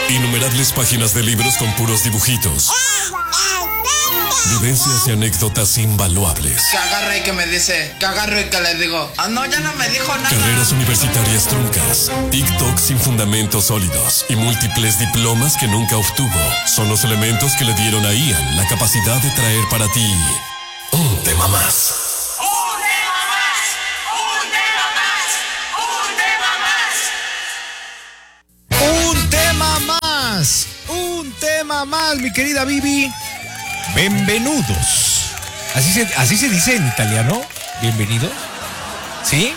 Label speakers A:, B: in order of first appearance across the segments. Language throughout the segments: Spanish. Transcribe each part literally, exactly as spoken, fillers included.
A: Innumerables páginas de libros con puros dibujitos. Vivencias y anécdotas invaluables.
B: Que agarre y que me dice, que agarro y que le digo, ah, no, ya no me dijo nada.
A: Carreras universitarias truncas, TikTok sin fundamentos sólidos y múltiples diplomas que nunca obtuvo son los elementos que le dieron a Ian la capacidad de traer para ti un tema más.
C: ¡Un tema más! ¡Un tema más! ¡Un tema más!
D: Un tema más, un tema más, mi querida Vivi. Bienvenidos. Así se, así se dice en italiano. Bienvenido. ¿Sí?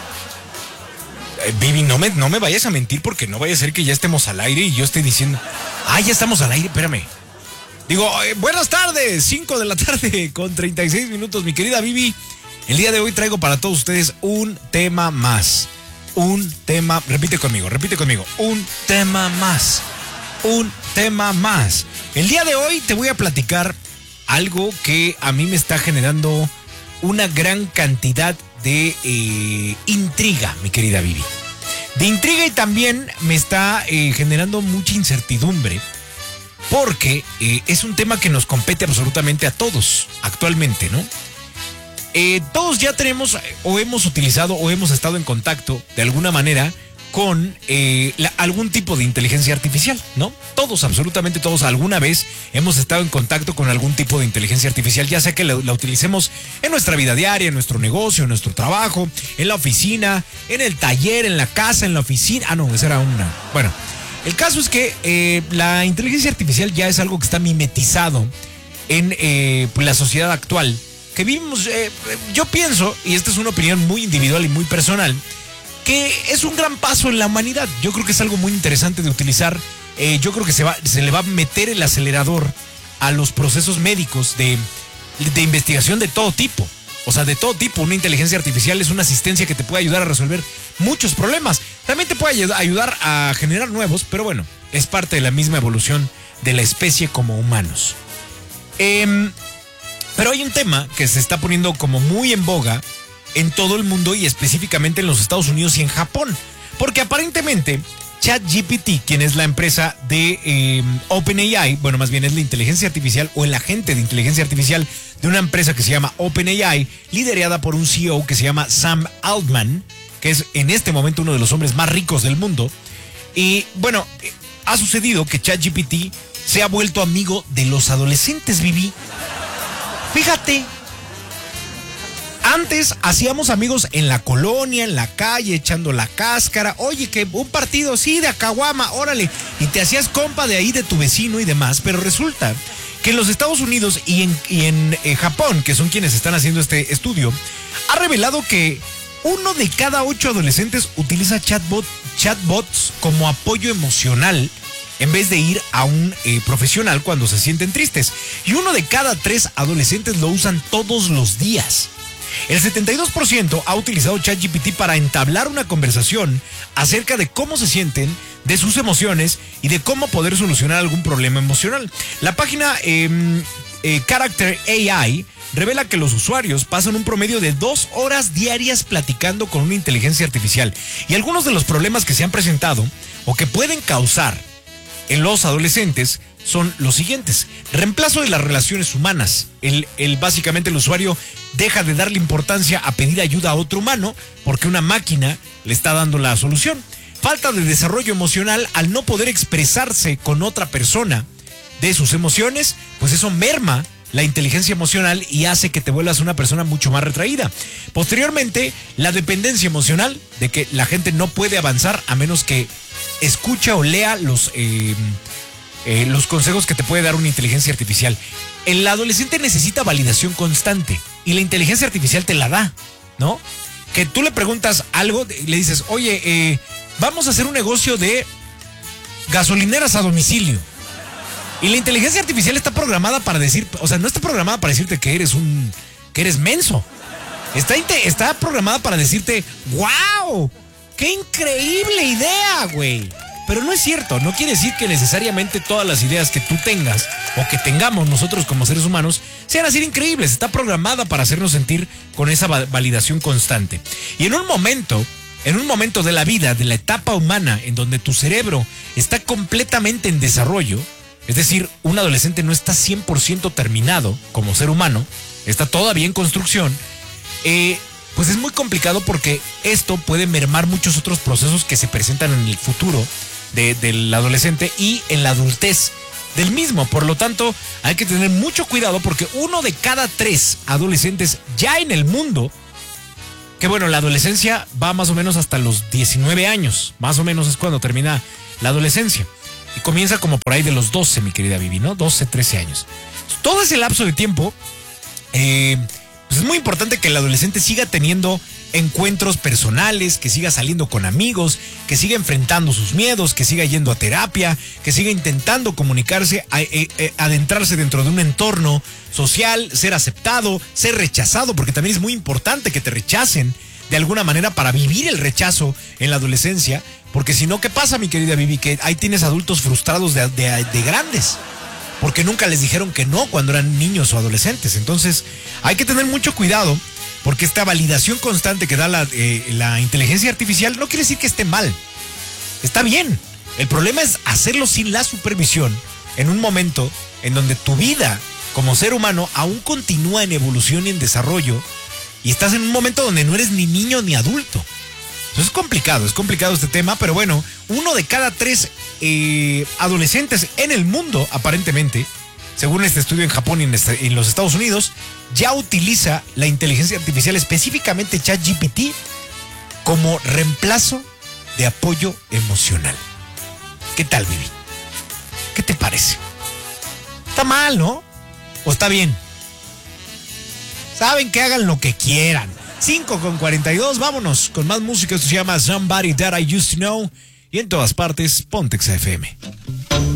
D: Eh, Vivi, no me, no me vayas a mentir porque no vaya a ser que ya estemos al aire y yo esté diciendo, ah, ya estamos al aire, espérame. Digo, eh, buenas tardes, cinco de la tarde con treinta y seis minutos, mi querida Vivi. El día de hoy traigo para todos ustedes un tema más. Un tema, repite conmigo, repite conmigo. Un tema más. Un tema más. El día de hoy te voy a platicar algo que a mí me está generando una gran cantidad de eh, intriga, mi querida Vivi. De intriga y también me está eh, generando mucha incertidumbre porque eh, es un tema que nos compete absolutamente a todos actualmente, ¿no? Eh, todos ya tenemos o hemos utilizado o hemos estado en contacto de alguna manera con eh, la, algún tipo de inteligencia artificial, ¿no? Todos, absolutamente todos, alguna vez hemos estado en contacto con algún tipo de inteligencia artificial, ya sea que la, la utilicemos en nuestra vida diaria, en nuestro negocio, en nuestro trabajo, en la oficina, en el taller, en la casa, en la oficina. Ah, no, esa era una. Bueno, el caso es que eh, la inteligencia artificial ya es algo que está mimetizado en eh, la sociedad actual que vivimos. Eh, yo pienso, y esta es una opinión muy individual y muy personal, que es un gran paso en la humanidad. Yo creo que es algo muy interesante de utilizar. Eh, yo creo que se, va, se le va a meter el acelerador a los procesos médicos de, de investigación de todo tipo. O sea, de todo tipo. Una inteligencia artificial es una asistencia que te puede ayudar a resolver muchos problemas. También te puede ayudar a generar nuevos, pero bueno, es parte de la misma evolución de la especie como humanos. Eh, pero hay un tema que se está poniendo como muy en boga en todo el mundo y específicamente en los Estados Unidos y en Japón. Porque aparentemente ChatGPT, quien es la empresa de eh, OpenAI, bueno, más bien es la inteligencia artificial o el agente de inteligencia artificial de una empresa que se llama OpenAI, liderada por un C E O que se llama Sam Altman, que es en este momento uno de los hombres más ricos del mundo. Y bueno, ha sucedido que ChatGPT se ha vuelto amigo de los adolescentes, Vivi. Fíjate. Antes hacíamos amigos en la colonia, en la calle, echando la cáscara. Oye, que un partido, sí, de Acahuama, órale. Y te hacías compa de ahí, de tu vecino y demás. Pero resulta que en los Estados Unidos y en, y en eh, Japón, que son quienes están haciendo este estudio, ha revelado que uno de cada ocho adolescentes utiliza chatbot, chatbots como apoyo emocional en vez de ir a un eh, profesional cuando se sienten tristes. Y uno de cada tres adolescentes lo usan todos los días. El setenta y dos por ciento ha utilizado ChatGPT para entablar una conversación acerca de cómo se sienten, de sus emociones y de cómo poder solucionar algún problema emocional. La página eh, eh, Character A I revela que los usuarios pasan un promedio de dos horas diarias platicando con una inteligencia artificial. Y algunos de los problemas que se han presentado o que pueden causar en los adolescentes son los siguientes: reemplazo de las relaciones humanas. El, el, básicamente el usuario deja de darle importancia a pedir ayuda a otro humano porque una máquina le está dando la solución. Falta de desarrollo emocional al no poder expresarse con otra persona de sus emociones, pues eso merma la inteligencia emocional y hace que te vuelvas una persona mucho más retraída. Posteriormente, la dependencia emocional, de que la gente no puede avanzar a menos que escucha o lea los... Eh, Eh, los consejos que te puede dar una inteligencia artificial. El adolescente necesita validación constante y la inteligencia artificial te la da, ¿no? Que tú le preguntas algo, le dices, oye, eh, vamos a hacer un negocio de gasolineras a domicilio. Y la inteligencia artificial está programada para decir, o sea, no está programada para decirte que eres un, que eres menso. Está, está programada para decirte, wow, qué increíble idea, güey. Pero no es cierto, no quiere decir que necesariamente todas las ideas que tú tengas o que tengamos nosotros como seres humanos sean así increíbles. Está programada para hacernos sentir con esa validación constante. Y en un momento en un momento de la vida, de la etapa humana, en donde tu cerebro está completamente en desarrollo, es decir, un adolescente no está cien por ciento terminado como ser humano, está todavía en construcción, eh, pues es muy complicado porque esto puede mermar muchos otros procesos que se presentan en el futuro de, del adolescente y en la adultez del mismo. Por lo tanto, hay que tener mucho cuidado porque uno de cada tres adolescentes ya en el mundo, que bueno, la adolescencia va más o menos hasta los diecinueve años, más o menos es cuando termina la adolescencia. Y comienza como por ahí de los doce, mi querida Vivi, ¿no? doce, trece años. Todo ese lapso de tiempo, eh, pues es muy importante que el adolescente siga teniendo encuentros personales, que siga saliendo con amigos, que siga enfrentando sus miedos, que siga yendo a terapia, que siga intentando comunicarse, a, a, a, adentrarse dentro de un entorno social, ser aceptado, ser rechazado, porque también es muy importante que te rechacen de alguna manera para vivir el rechazo en la adolescencia, porque si no, ¿qué pasa, mi querida Vivi? Que ahí tienes adultos frustrados de, de, de grandes, porque nunca les dijeron que no cuando eran niños o adolescentes. Entonces, hay que tener mucho cuidado, porque esta validación constante que da la, eh, la inteligencia artificial no quiere decir que esté mal. Está bien. El problema es hacerlo sin la supervisión en un momento en donde tu vida como ser humano aún continúa en evolución y en desarrollo y estás en un momento donde no eres ni niño ni adulto. Entonces es complicado, es complicado este tema, pero bueno, uno de cada tres eh, adolescentes en el mundo, aparentemente, según este estudio en Japón y en, este, en los Estados Unidos, ya utiliza la inteligencia artificial, específicamente ChatGPT, como reemplazo de apoyo emocional. ¿Qué tal, Vivi? ¿Qué te parece? Está mal, ¿no? ¿O está bien? Saben que hagan lo que quieran. cinco con cuarenta y dos, vámonos con más música. Esto se llama Somebody That I Used to Know. Y en todas partes, Pontex F M.